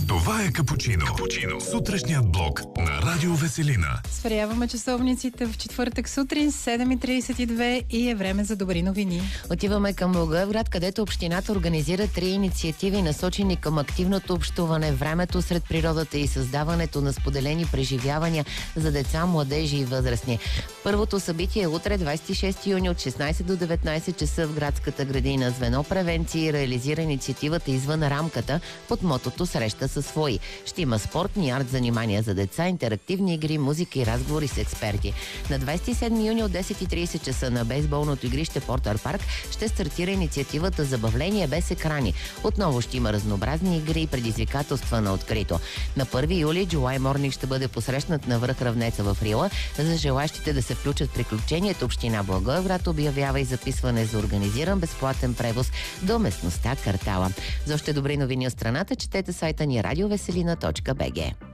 Това е Капучино. Сутрешният блок на Радио Веселина. Сверяваме часовниците в четвъртък сутрин 7:32 и е време за добри новини. Отиваме към Благоевград, където общината организира 3 инициативи, насочени към активното общуване, времето сред природата и създаването на споделени преживявания за деца, младежи и възрастни. Първото събитие е утре, 26 юни от 16 до 19 часа в градската градина. Звено превенции реализира инициативата извън рамката под мотото "Среща със свои". Ще има спортни арт занимания за деца, интерактивни игри, музика и разговори с експерти. На 27 юни от 10:30 часа на бейсболното игрище Портър парк ще стартира инициативата "Забавление без екрани". Отново ще има разнообразни игри и предизвикателства на открито. На 1 юли July Morning ще бъде посрещнат на връх Равнеца в Рила. За желащите да се включат в приключението, община Благоевград обявява и записване за организиран безплатен превоз до местността Картала. За още добри новини от страната четете сайта ни radiovеселина.bg.